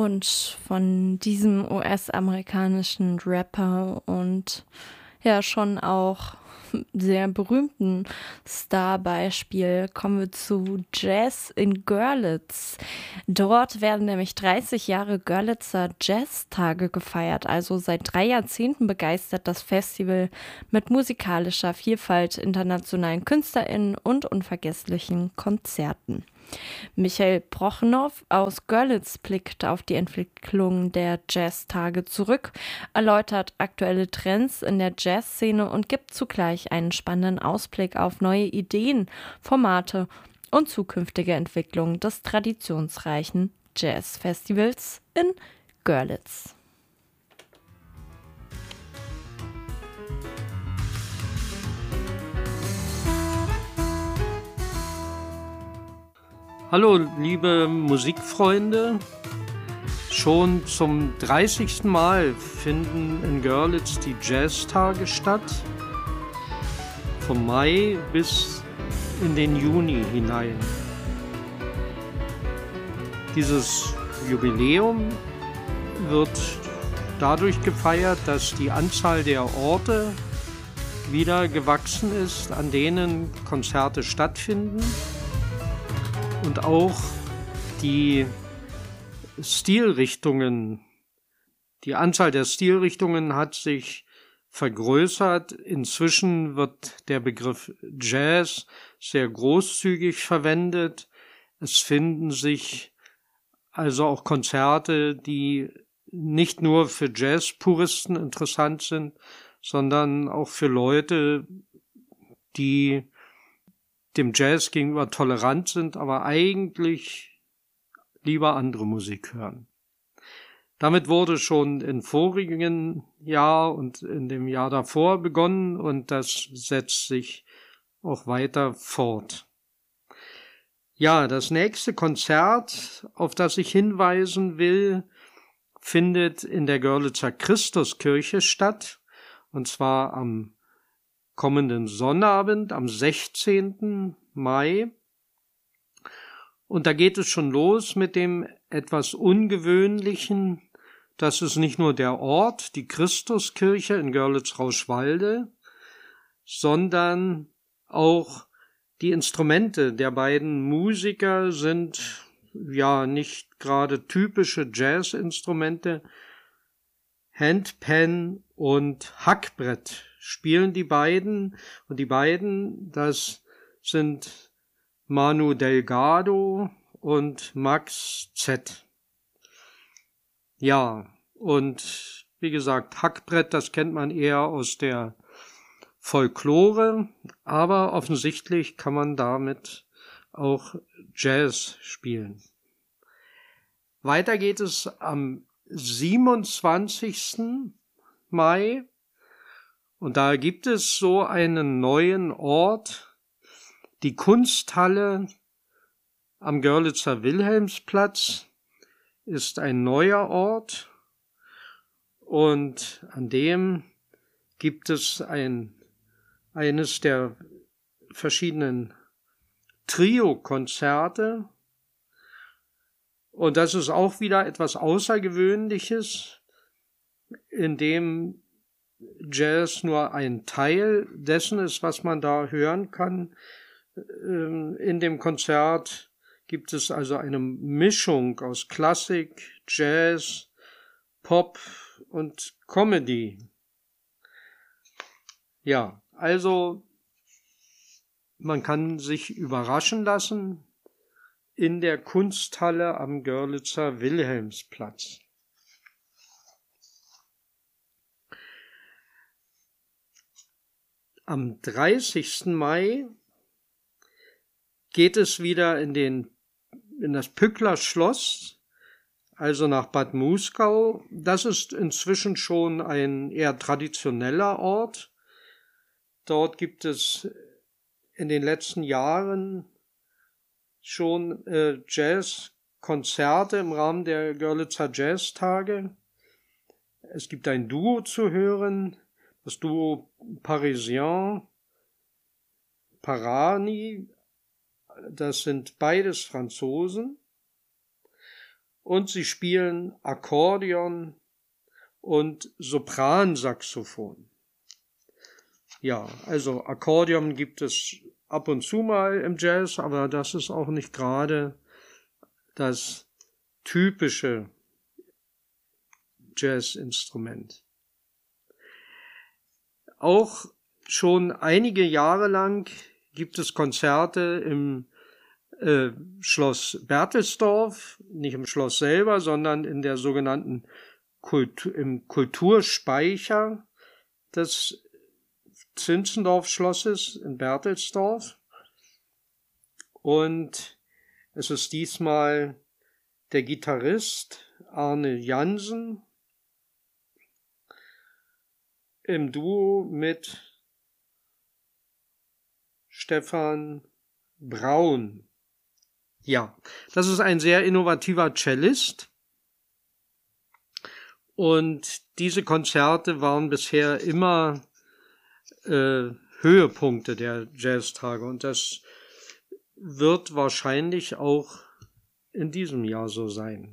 und von diesem US-amerikanischen Rapper und ja schon auch sehr berühmten Starbeispiel kommen wir zu Jazz in Görlitz. Dort werden nämlich 30 Jahre Görlitzer Jazztage gefeiert. Also seit 3 Jahrzehnten begeistert das Festival mit musikalischer Vielfalt, internationalen KünstlerInnen und unvergesslichen Konzerten. Michael Prochnow aus Görlitz blickt auf die Entwicklung der Jazztage zurück, erläutert aktuelle Trends in der Jazzszene und gibt zugleich einen spannenden Ausblick auf neue Ideen, Formate und zukünftige Entwicklung des traditionsreichen Jazzfestivals in Görlitz. Hallo liebe Musikfreunde, schon zum 30. Mal finden in Görlitz die Jazztage statt, vom Mai bis in den Juni hinein. Dieses Jubiläum wird dadurch gefeiert, dass die Anzahl der Orte wieder gewachsen ist, an denen Konzerte stattfinden. Und auch die Stilrichtungen, die Anzahl der Stilrichtungen hat sich vergrößert. Inzwischen wird der Begriff Jazz sehr großzügig verwendet. Es finden sich also auch Konzerte, die nicht nur für Jazzpuristen interessant sind, sondern auch für Leute, die dem Jazz gegenüber tolerant sind, aber eigentlich lieber andere Musik hören. Damit wurde schon im vorigen Jahr und in dem Jahr davor begonnen und das setzt sich auch weiter fort. Ja, das nächste Konzert, auf das ich hinweisen will, findet in der Görlitzer Christuskirche statt, und zwar am kommenden Sonnabend, am 16. Mai. Und da geht es schon los mit dem etwas Ungewöhnlichen. Das ist nicht nur der Ort, die Christuskirche in Görlitz-Rauschwalde, sondern auch die Instrumente der beiden Musiker sind ja nicht gerade typische Jazzinstrumente. Handpan und Hackbrett spielen die beiden, und die beiden, das sind Manu Delgado und Max Z. Ja, und wie gesagt, Hackbrett, das kennt man eher aus der Folklore, aber offensichtlich kann man damit auch Jazz spielen. Weiter geht es am 27. Mai, und da gibt es so einen neuen Ort, die Kunsthalle am Görlitzer Wilhelmsplatz ist ein neuer Ort, und an dem gibt es eines der verschiedenen Trio-Konzerte, und das ist auch wieder etwas Außergewöhnliches, in dem Jazz nur ein Teil dessen ist, was man da hören kann. In dem Konzert gibt es also eine Mischung aus Klassik, Jazz, Pop und Comedy. Ja, also man kann sich überraschen lassen in der Kunsthalle am Görlitzer Wilhelmsplatz. Am 30. Mai geht es wieder in das Pückler Schloss, also nach Bad Muskau. Das ist inzwischen schon ein eher traditioneller Ort. Dort gibt es in den letzten Jahren schon Jazzkonzerte im Rahmen der Görlitzer Jazztage. Es gibt ein Duo zu hören, das Duo Parisien Parani, das sind beides Franzosen. und sie spielen Akkordeon und Sopransaxophon. Ja, also Akkordeon gibt es ab und zu mal im Jazz, aber das ist auch nicht gerade das typische Jazzinstrument. Auch schon einige Jahre lang gibt es Konzerte im Schloss Berthelsdorf, nicht im Schloss selber, sondern in der sogenannten im Kulturspeicher des Zinzendorf-Schlosses in Berthelsdorf. Und es ist diesmal der Gitarrist Arne Jansen im Duo mit Stefan Braun. Ja, das ist ein sehr innovativer Cellist. Und diese Konzerte waren bisher immer Höhepunkte der Jazztage. Und das wird wahrscheinlich auch in diesem Jahr so sein.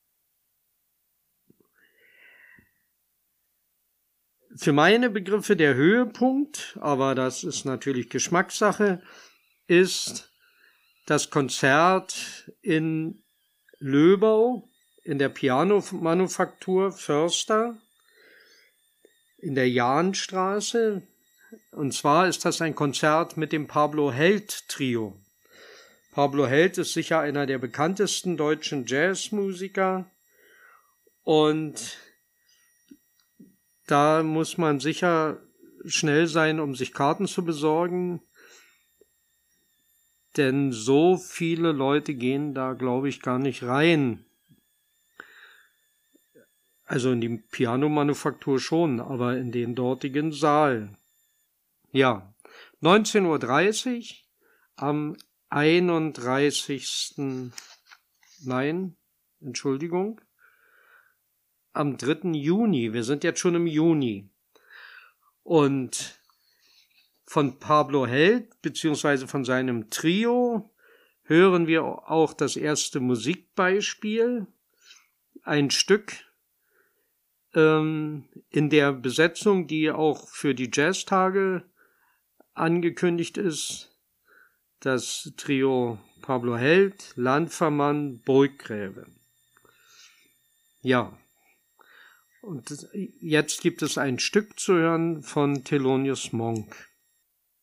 Für meine Begriffe der Höhepunkt, aber das ist natürlich Geschmackssache, ist das Konzert in Löbau in der Pianomanufaktur Förster in der Jahnstraße. Und zwar ist das ein Konzert mit dem Pablo Held Trio. Pablo Held ist sicher einer der bekanntesten deutschen Jazzmusiker und da muss man sicher schnell sein, um sich Karten zu besorgen, denn so viele Leute gehen da, glaube ich, gar nicht rein. Also in die Pianomanufaktur schon, aber in den dortigen Saal. Ja, 19:30 Uhr am 3. Juni. Wir sind jetzt schon im Juni. Und von Pablo Held, beziehungsweise von seinem Trio, hören wir auch das erste Musikbeispiel. Ein Stück in der Besetzung, die auch für die Jazztage angekündigt ist. Das Trio Pablo Held, Landfermann, Burggräbe. Ja. Und jetzt gibt es ein Stück zu hören von Thelonious Monk.